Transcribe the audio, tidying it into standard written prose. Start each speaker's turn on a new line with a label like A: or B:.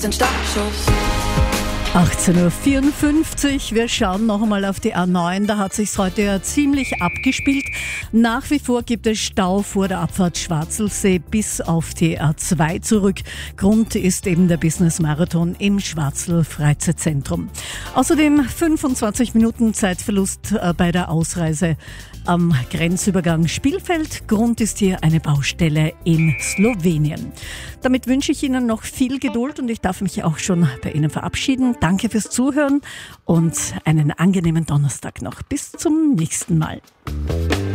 A: Den Startschuss.
B: 18.54 Uhr. Wir schauen noch einmal auf die A9. Da hat sich's heute ja ziemlich abgespielt. Nach wie vor gibt es Stau vor der Abfahrt Schwarzelsee bis auf die A2 zurück. Grund ist eben der Business Marathon im Schwarzl Freizeitzentrum. Außerdem 25 Minuten Zeitverlust bei der Ausreise am Grenzübergang Spielfeld. Grund ist hier eine Baustelle in Slowenien. Damit wünsche ich Ihnen noch viel Geduld und ich darf mich auch schon bei Ihnen verabschieden. Danke fürs Zuhören und einen angenehmen Donnerstag noch. Bis zum nächsten Mal.